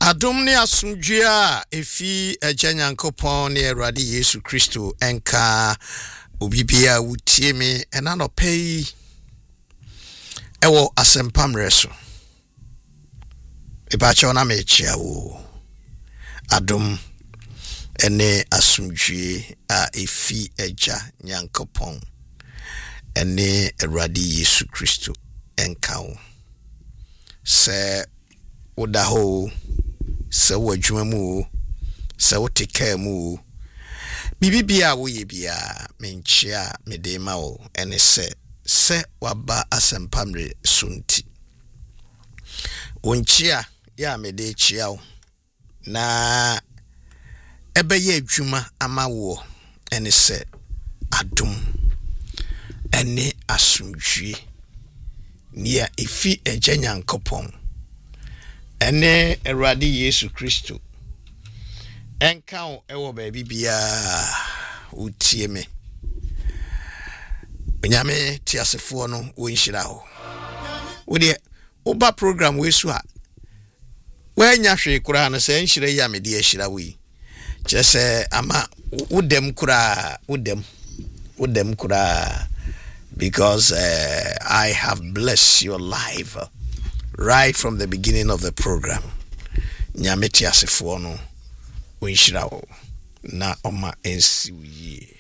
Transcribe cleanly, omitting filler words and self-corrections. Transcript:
Adom ne asomdwe a efi Agya Nyankopɔn ne Awurade Yesu Kristo enka obibia wutie me ena no pay ewo asempamre so ebacho na mechia wo adom ene asomdwe a efi Agya Nyankopɔn ene Awurade Yesu Kristo enka wo se odaho se wadwuma mu se woteka mu bibibia wo ye bia menchia medema wo ene se waba asempamre sunti wonchia ya mede chia wo na ebeye adwuma ama wo ene se adom ene asomdwe nia efi Agya Nyankopɔn ene Awurade Yesu Kristo enka ewo baabi bia utie me onyame tiasefo no wonhyira ho wode oba program wesu a wanya hwe kura no se nhyira ya me de ahyira wi kyese ama udem kura udem kura because I have blessed your life right from the beginning of the program. Nyame tiasefo no wonhyira ho na oma ensi